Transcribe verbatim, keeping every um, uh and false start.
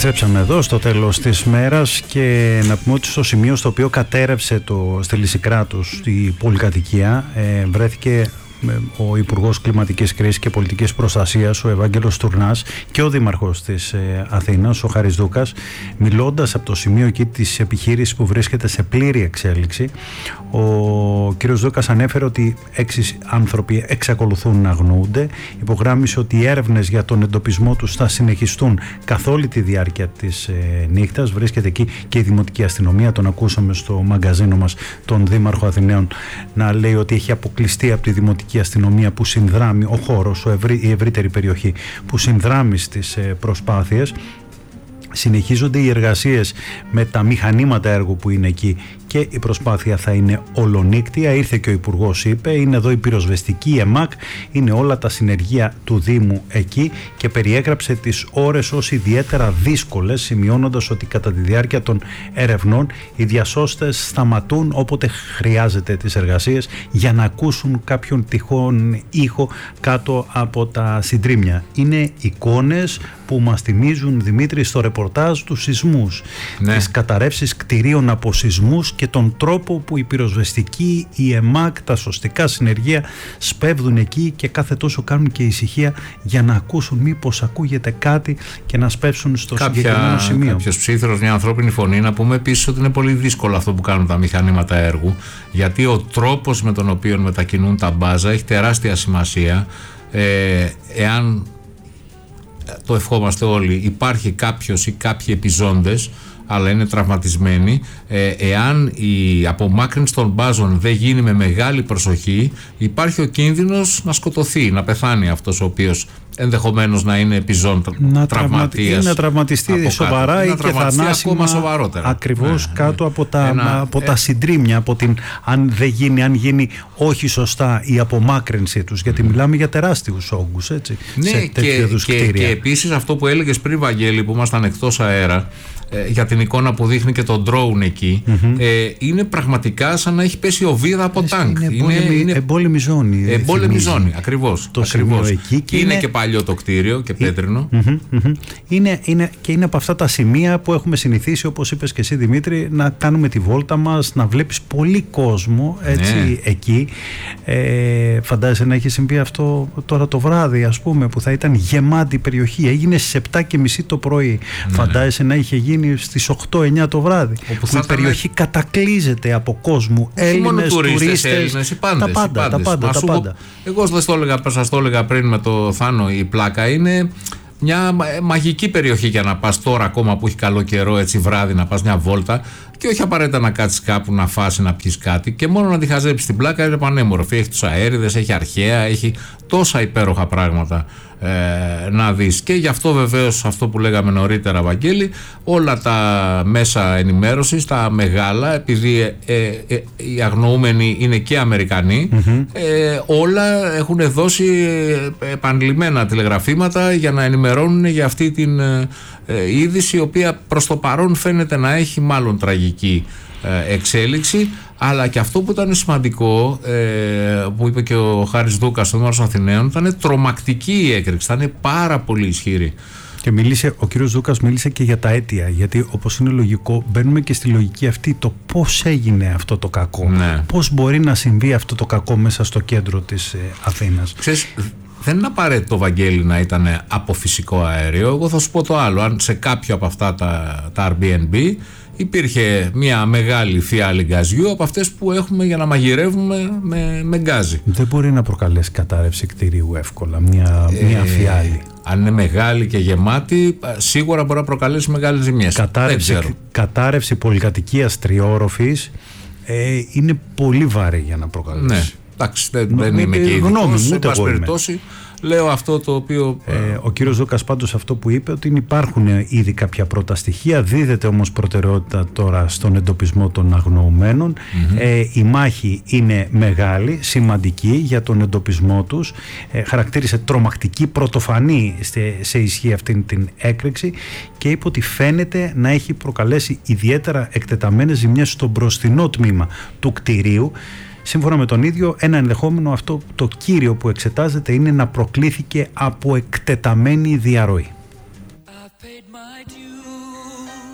Επιστρέψαμε εδώ στο τέλος της μέρας και να πούμε ότι στο σημείο στο οποίο κατέρευσε το στελίσι κράτους η πολυκατοικία ε, βρέθηκε ο Υπουργός Κλιματικής Κρίσης και Πολιτικής Προστασίας, ο Ευάγγελος Τουρνάς, και ο Δήμαρχος της ε, Αθήνας, ο Χάρης Δούκας, μιλώντας από το σημείο εκεί της επιχείρησης που βρίσκεται σε πλήρη εξέλιξη. Ο κ. Δούκας ανέφερε ότι έξι άνθρωποι εξακολουθούν να αγνοούνται. Υπογράμμισε ότι οι έρευνες για τον εντοπισμό τους θα συνεχιστούν καθ' όλη τη διάρκεια της ε, νύχτας. Βρίσκεται εκεί και η Δημοτική Αστυνομία. Τον ακούσαμε στο μαγκαζίνο μας τον Δήμαρχο Αθηναίων να λέει ότι έχει αποκλειστεί από τη Δημοτική Αστυνομία που συνδράμει, ο χώρος, ο ευρύ, η ευρύτερη περιοχή που συνδράμει στις ε, προσπάθειες. Συνεχίζονται οι εργασίες με τα μηχανήματα έργου που είναι εκεί και η προσπάθεια θα είναι ολονύκτια. Ήρθε και ο Υπουργός, είπε, είναι εδώ η πυροσβεστική, η ΕΜΑΚ, είναι όλα τα συνεργεία του Δήμου εκεί και περιέγραψε τις ώρες ως ιδιαίτερα δύσκολες, σημειώνοντας ότι κατά τη διάρκεια των ερευνών οι διασώστες σταματούν όποτε χρειάζεται τις εργασίες για να ακούσουν κάποιον τυχόν ήχο κάτω από τα συντρίμμια. Είναι εικόνες που μας θυμίζουν, Δημήτρη, στο ρεπορτάζ του σεισμούς, ναι. τις καταρρεύσεις κτηρίων από σεισμούς και τον τρόπο που η πυροσβεστική, η ΕΜΑΚ, τα σωστικά συνεργεία σπέβδουν εκεί και κάθε τόσο κάνουν και ησυχία για να ακούσουν μήπως ακούγεται κάτι και να σπεύσουν στο Κάποια, συγκεκριμένο σημείο. Κάποιος ψήθρος, μια ανθρώπινη φωνή. Να πούμε επίσης ότι είναι πολύ δύσκολο αυτό που κάνουν τα μηχανήματα έργου, γιατί ο τρόπος με τον οποίο μετακινούν τα μπάζα έχει τεράστια σημασία. Ε, εάν το ευχόμαστε όλοι, υπάρχει κάποιος ή κάποιοι επιζώντες αλλά είναι τραυματισμένοι, ε, εάν η απομάκρυνση των μπάζων δεν γίνει με μεγάλη προσοχή, υπάρχει ο κίνδυνος να σκοτωθεί, να πεθάνει αυτός ο οποίος ενδεχομένως να είναι επιζών να τραυματίας, να τραυματιστεί σοβαρά ή και θανάσιμα, ακριβώς, ναι, κάτω ναι. από τα, Ένα, από ε, τα συντρίμμια, από την, αν δεν γίνει, αν γίνει όχι σωστά η απομάκρυνση τους, γιατί mm. μιλάμε για τεράστιους όγκους, έτσι, ναι, σε τέτοιου είδους κτίρια. Και, και επίσης αυτό που έλεγες πριν, Βαγγέλη, που ήμασταν εκτός αέρα, ε, για την εικόνα που δείχνει και το drone εκεί, mm-hmm. ε, είναι πραγματικά σαν να έχει πέσει οβίδα από τάγκ. Είναι, είναι, είναι εμπόλεμη ζώνη. Εμπόλεμη ζώνη, ακριβώς. Το ακριβώς. Εκεί και είναι, είναι και παλιό το κτίριο και πέτρινο. Mm-hmm, mm-hmm. Είναι, είναι, και είναι από αυτά τα σημεία που έχουμε συνηθίσει, όπως είπες και εσύ, Δημήτρη, να κάνουμε τη βόλτα μας, να βλέπεις πολύ κόσμο, έτσι, ναι. εκεί. Ε, φαντάζεσαι να έχει συμβεί αυτό τώρα το βράδυ, ας πούμε, που θα ήταν γεμάτη περιοχή. Έγινε στις επτά και μισή το πρωί. Ναι. Φαντάζεσαι να είχε γίνει στις οκτώ εννιά το βράδυ. Όπου που η περιοχή ήταν... κατακλείζεται από κόσμο. Έλληνες, τουρίστες, Έλληνες, οι πάντες, τα πάντα. Οι πάντες. Τα πάντα, τα πάντα. Εγώ σας το έλεγα, σας το έλεγα πριν με το Θάνο, η Πλάκα είναι μια μαγική περιοχή για να πας τώρα, ακόμα που έχει καλό καιρό, έτσι βράδυ, να πας μια βόλτα και όχι απαραίτητα να κάτσεις κάπου να φας, να πιεις κάτι, και μόνο να τη χαζέψεις την Πλάκα. Είναι πανέμορφη, έχει τους αέριδες, έχει αρχαία, έχει τόσα υπέροχα πράγματα ε, να δεις. Και γι' αυτό βεβαίως, αυτό που λέγαμε νωρίτερα, Βαγγέλη, όλα τα μέσα ενημέρωσης, τα μεγάλα, επειδή ε, ε, ε, οι αγνοούμενοι είναι και Αμερικανοί, mm-hmm. ε, όλα έχουν δώσει επανειλημμένα τηλεγραφήματα για να ενημερώνουν για αυτή την ε, ε, είδηση, η οποία προς το παρόν φαίνεται να έχει μάλλον τραγική ε, εξέλιξη. Αλλά και αυτό που ήταν σημαντικό, ε, που είπε και ο Χάρης Δούκας, ο Δήμαρχος Αθηναίων, ήταν τρομακτική η έκρηξη, ήταν πάρα πολύ ισχυρή. Και μίλησε, ο κύριος Δούκας μίλησε και για τα αίτια, γιατί όπως είναι λογικό, μπαίνουμε και στη λογική αυτή, το πώς έγινε αυτό το κακό, ναι. πώς μπορεί να συμβεί αυτό το κακό μέσα στο κέντρο της ε, Αθήνας. Ξέρεις, δεν είναι απαραίτητο, Βαγγέλη, να ήταν από φυσικό αέριο. Εγώ θα σου πω το άλλο. Αν σε κάποιο από αυτά τα, τα Airbnb υπήρχε μια μεγάλη φιάλη γκαζιού, από αυτές που έχουμε για να μαγειρεύουμε με, με γκάζι. Δεν μπορεί να προκαλέσει κατάρρευση κτηρίου εύκολα μια, ε, μια φιάλη. Αν είναι μεγάλη και γεμάτη, σίγουρα μπορεί να προκαλέσει μεγάλες ζημιές. Κατάρρευση, κατάρρευση πολυκατοικίας τριόροφης ε, είναι πολύ βαρύ για να προκαλέσει. Ναι, εντάξει, δεν, δεν είμαι και ειδικός. Εν πάση περιπτώσει, λέω αυτό το οποίο... Ε, ο κύριος Δούκας πάντως αυτό που είπε, ότι υπάρχουν ήδη κάποια πρώτα στοιχεία, δίδεται όμως προτεραιότητα τώρα στον εντοπισμό των αγνοωμένων. Mm-hmm. Ε, η μάχη είναι μεγάλη, σημαντική για τον εντοπισμό τους. Ε, χαρακτήρισε τρομακτική, πρωτοφανή σε, σε ισχύ αυτήν την έκρηξη και είπε ότι φαίνεται να έχει προκαλέσει ιδιαίτερα εκτεταμένες ζημιές στο μπροστινό τμήμα του κτηρίου. Σύμφωνα με τον ίδιο, ένα ενδεχόμενο, αυτό το κύριο που εξετάζεται, είναι να προκλήθηκε από εκτεταμένη διαρροή. my due.